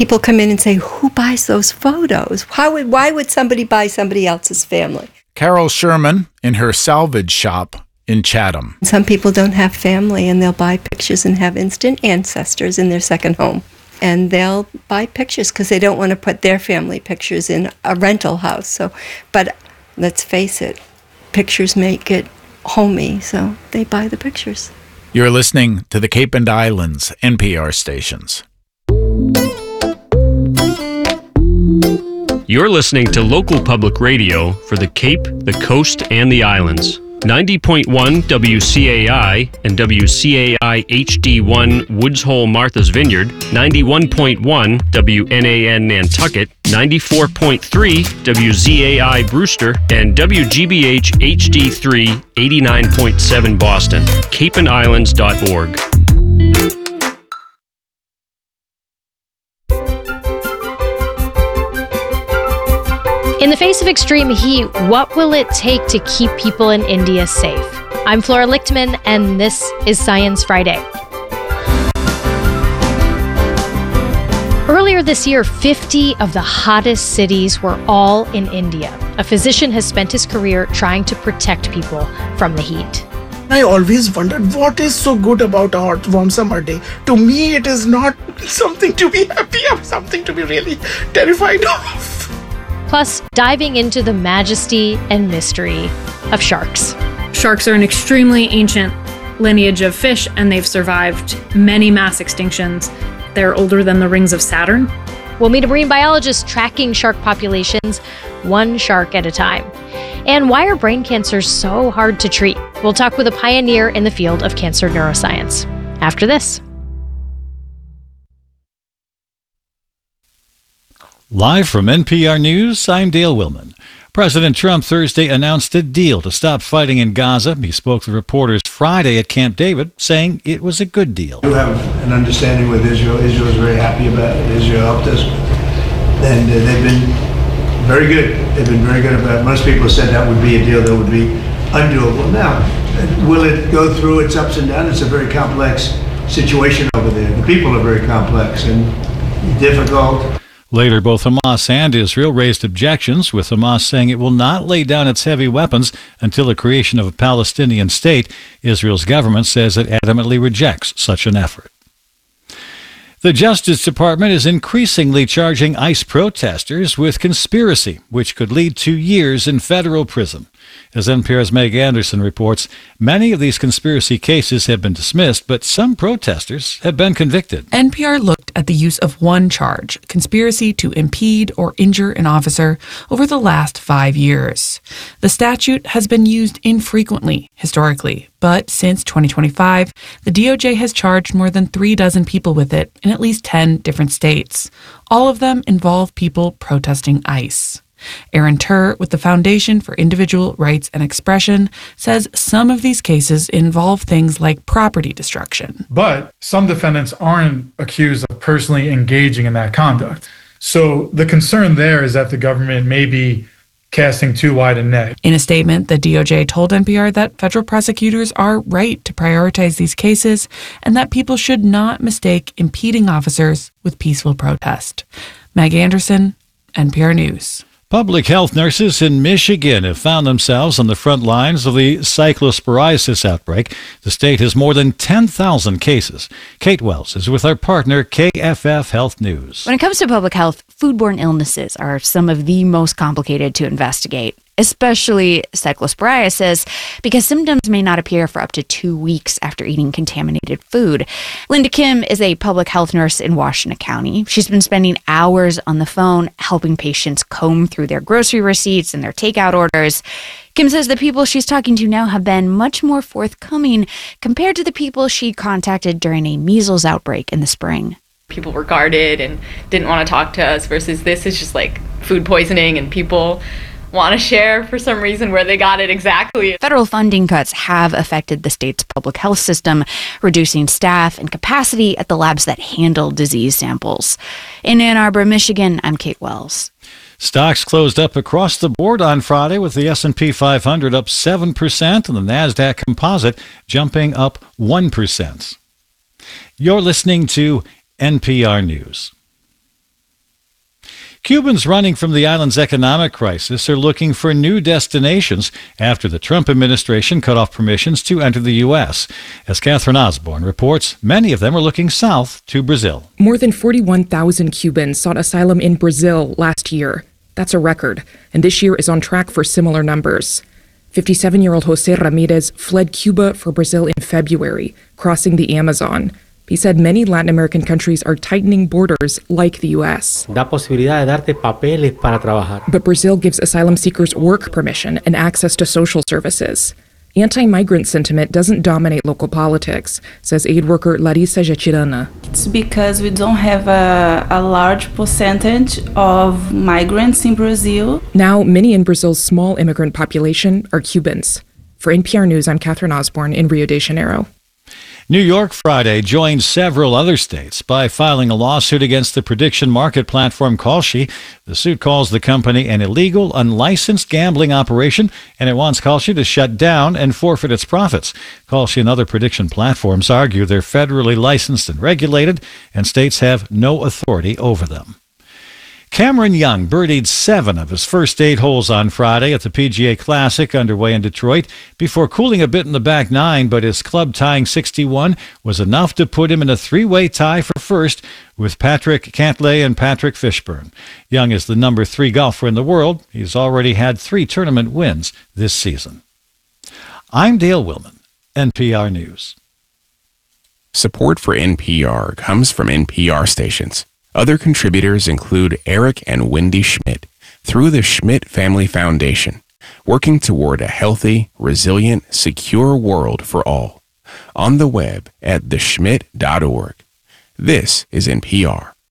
people come in and say, who buys those photos? Why would somebody buy somebody else's family? Carol Sherman in her salvage shop in Chatham. Some people don't have family, and they'll buy pictures and have instant ancestors in their second home. And they'll buy pictures because they don't want to put their family pictures in a rental house. But let's face it, pictures make it homey, so they buy the pictures. You're listening to the Cape and Islands NPR stations. You're listening to local public radio for the Cape, the Coast, and the Islands. 90.1 WCAI and WCAI HD1 Woods Hole Martha's Vineyard, 91.1 WNAN Nantucket, 94.3 WZAI Brewster, and WGBH HD3 89.7 Boston. CapeandIslands.org. In the face of extreme heat, what will it take to keep people in India safe? I'm Flora Lichtman, and this is Science Friday. Earlier this year, 50 of the hottest cities were all in India. A physician has spent his career trying to protect people from the heat. I always wondered what is so good about a hot, warm summer day. To me, it is not something to be happy of, something to be really terrified of. Plus, diving into the majesty and mystery of sharks. Sharks are an extremely ancient lineage of fish, and they've survived many mass extinctions. They're older than the rings of Saturn. We'll meet a marine biologist tracking shark populations, one shark at a time. And why are brain cancers so hard to treat? We'll talk with a pioneer in the field of cancer neuroscience. After this. Live from NPR News, I'm Dale Willman. President Trump Thursday announced a deal to stop fighting in Gaza. He spoke to reporters Friday at Camp David, saying it was a good deal. We have an understanding with Israel. Israel is very happy about it. Israel helped us. And they've been very good. They've been very good about it. Most people said that would be a deal that would be undoable. Now, will it go through its ups and downs? It's a very complex situation over there. The people are very complex and difficult. Later, both Hamas and Israel raised objections, with Hamas saying it will not lay down its heavy weapons until the creation of a Palestinian state. Israel's government says it adamantly rejects such an effort. The Justice Department is increasingly charging ICE protesters with conspiracy, which could lead to years in federal prison. As NPR's Meg Anderson reports, many of these conspiracy cases have been dismissed, but some protesters have been convicted. NPR looked at the use of one charge, conspiracy to impede or injure an officer, over the last 5 years. The statute has been used infrequently, historically, but since 2025, the DOJ has charged more than 36 people with it in at least 10 different states. All of them involve people protesting ICE. Aaron Turr, with the Foundation for Individual Rights and Expression, says some of these cases involve things like property destruction. But some defendants aren't accused of personally engaging in that conduct. So the concern there is that the government may be casting too wide a net. In a statement, the DOJ told NPR that federal prosecutors are right to prioritize these cases and that people should not mistake impeding officers with peaceful protest. Meg Anderson, NPR News. Public health nurses in Michigan have found themselves on the front lines of the cyclosporiasis outbreak. The state has more than 10,000 cases. Kate Wells is with our partner, KFF Health News. When it comes to public health, foodborne illnesses are some of the most complicated to investigate, especially cyclosporiasis, because symptoms may not appear for up to 2 weeks after eating contaminated food. Linda Kim is a public health nurse in Washington County. She's been spending hours on the phone helping patients comb through their grocery receipts and their takeout orders. Kim says the people she's talking to now have been much more forthcoming compared to the people she contacted during a measles outbreak in the spring. People were guarded and didn't want to talk to us, versus this is just like food poisoning and people want to share for some reason where they got it exactly. Federal funding cuts have affected the state's public health system, reducing staff and capacity at the labs that handle disease samples. In Ann Arbor, Michigan, I'm Kate Wells. Stocks closed up across the board on Friday, with the S&P 500 up 7% and the NASDAQ Composite jumping up 1%. You're listening to NPR News. Cubans running from the island's economic crisis are looking for new destinations after the Trump administration cut off permissions to enter the U.S. As Catherine Osborne reports, many of them are looking south to Brazil. More than 41,000 Cubans sought asylum in Brazil last year. That's a record, and this year is on track for similar numbers. 57-year-old Jose Ramirez fled Cuba for Brazil in February, crossing the Amazon. He said many Latin American countries are tightening borders like the U.S. Da posibilidad de darte papeles para trabajar. But Brazil gives asylum seekers work permission and access to social services. Anti-migrant sentiment doesn't dominate local politics, says aid worker Larissa Jatirana. It's because we don't have a large percentage of migrants in Brazil. Now, many in Brazil's small immigrant population are Cubans. For NPR News, I'm Catherine Osborne in Rio de Janeiro. New York Friday joined several other states by filing a lawsuit against the prediction market platform Kalshi. The suit calls the company an illegal, unlicensed gambling operation, and it wants Kalshi to shut down and forfeit its profits. Kalshi and other prediction platforms argue they're federally licensed and regulated, and states have no authority over them. Cameron Young birdied 7 of his first 8 holes on Friday at the PGA Classic underway in Detroit before cooling a bit in the back 9, but his club-tying 61 was enough to put him in a 3-way tie for first with Patrick Cantlay and Patrick Fishburne. Young is the number 3 golfer in the world. He's already had 3 tournament wins this season. I'm Dale Willman, NPR News. Support for NPR comes from NPR stations. Other contributors include Eric and Wendy Schmidt through the Schmidt Family Foundation, working toward a healthy, resilient, secure world for all. On the web at theschmidt.org. This is NPR.